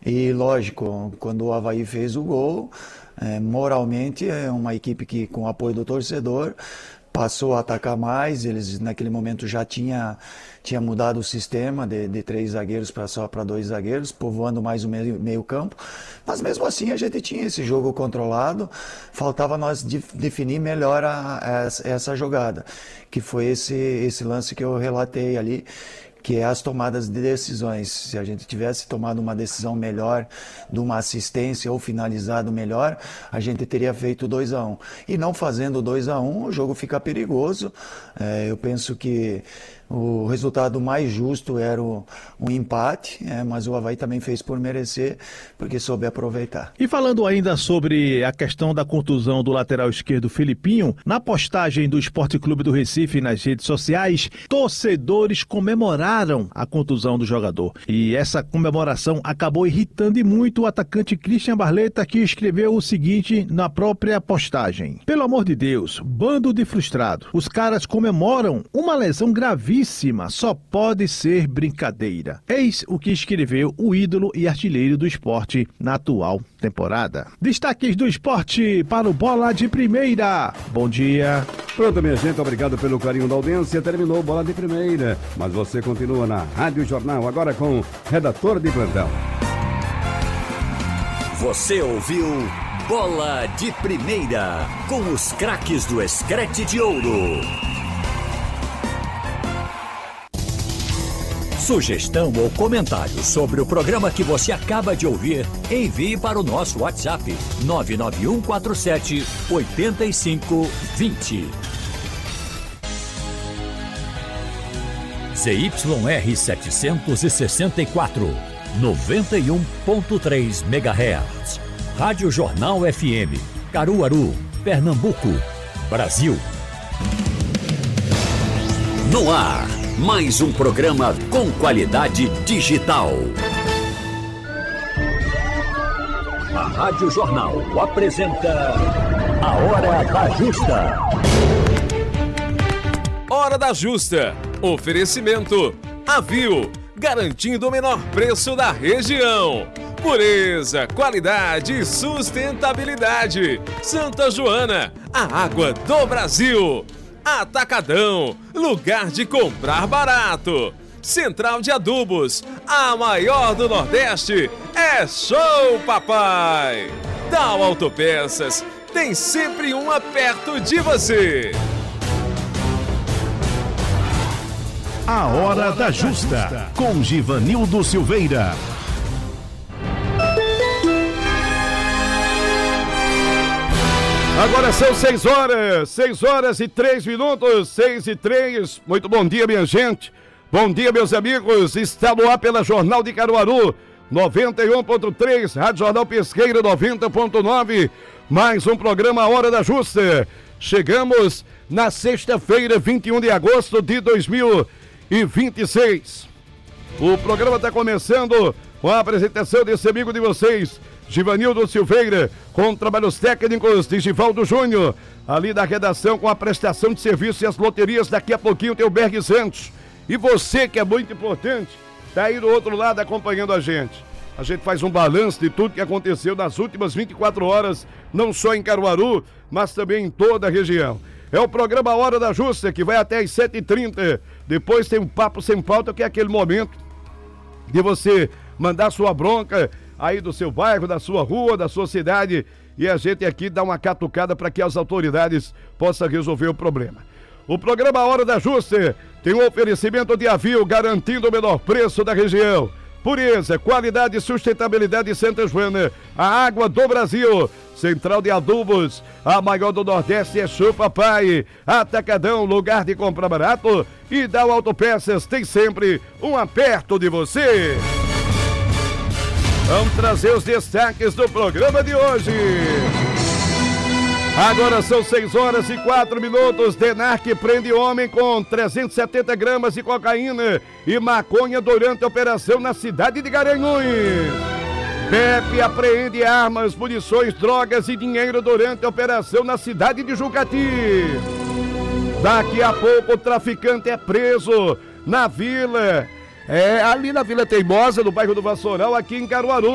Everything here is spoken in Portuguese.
E lógico, quando o Avaí fez o gol, moralmente é uma equipe que, com o apoio do torcedor, passou a atacar mais. Eles naquele momento já tinha mudado o sistema de 3 zagueiros só para 2 zagueiros, povoando mais o meio campo. Mas mesmo assim a gente tinha esse jogo controlado, faltava nós definir melhor essa jogada, que foi esse lance que eu relatei ali, que é as tomadas de decisões. Se a gente tivesse tomado uma decisão melhor, de uma assistência ou finalizado melhor, a gente teria feito 2-1. E não fazendo 2-1, o jogo fica perigoso. Eu penso que o resultado mais justo era um empate, mas o Avaí também fez por merecer, porque soube aproveitar. E falando ainda sobre a questão da contusão do lateral esquerdo Filipinho, na postagem do Esporte Clube do Recife nas redes sociais, torcedores comemoraram a contusão do jogador. E essa comemoração acabou irritando e muito o atacante Christian Barleta, que escreveu o seguinte na própria postagem: pelo amor de Deus, bando de frustrado. Os caras comemoram uma lesão gravíssima, só pode ser brincadeira. Eis o que escreveu o ídolo e artilheiro do esporte na atual temporada. Destaques do esporte para o Bola de Primeira. Bom dia. Pronto, minha gente, obrigado pelo carinho da audiência. Terminou o Bola de Primeira, mas você continua na Rádio Jornal, agora com Redator de Plantão. Você ouviu Bola de Primeira, com os craques do Escrete de Ouro. Sugestão ou comentário sobre o programa que você acaba de ouvir, envie para o nosso WhatsApp 99147-8520. ZYR 764, 91.3 MHz. Rádio Jornal FM, Caruaru, Pernambuco, Brasil. No ar, mais um programa com qualidade digital. A Rádio Jornal apresenta A Hora da Justa. Hora da Justa. Oferecimento Avio, garantindo o menor preço da região. Pureza, qualidade e sustentabilidade. Santa Joana, a água do Brasil. Atacadão, lugar de comprar barato. Central de Adubos, a maior do Nordeste. É show, papai! Dal Autopeças, tem sempre uma perto de você. A Hora da Justa, com Givanildo Silveira. Agora são 6 horas e 3 minutos, 6 e 3. Muito bom dia, minha gente. Bom dia, meus amigos. Está no ar pela Jornal de Caruaru, 91.3, Rádio Jornal Pesqueira, 90.9. Mais um programa A Hora da Justa. Chegamos na sexta-feira, 21 de agosto de 2026. O programa está começando com a apresentação desse amigo de vocês, Givanildo Silveira, com trabalhos técnicos de Givaldo Júnior, ali da redação com a prestação de serviços e as loterias. Daqui a pouquinho tem o Berg Santos. E você, que é muito importante, está aí do outro lado acompanhando a gente. A gente faz um balanço de tudo que aconteceu nas últimas 24 horas, não só em Caruaru, mas também em toda a região. É o programa Hora da Justa, que vai até às 7h30. Depois tem o Papo Sem Pauta, que é aquele momento de você mandar sua bronca aí do seu bairro, da sua rua, da sua cidade, e a gente aqui dá uma catucada para que as autoridades possam resolver o problema. O programa Hora da Justa tem um oferecimento de Avio, garantindo o menor preço da região. Pureza, qualidade e sustentabilidade de Santa Joana, a água do Brasil. Central de Adubos, a maior do Nordeste é Show Papai. Atacadão, lugar de comprar barato. E Dal Autopeças, tem sempre um perto de você. Vamos trazer os destaques do programa de hoje. Agora são 6 horas e 4 minutos. DENARC prende homem com 370 gramas de cocaína e maconha durante a operação na cidade de Garanhuns. PEP apreende armas, munições, drogas e dinheiro durante a operação na cidade de Jucati. Daqui a pouco o traficante é preso na vila. Ali na Vila Teimosa, no bairro do Vassoural, aqui em Caruaru.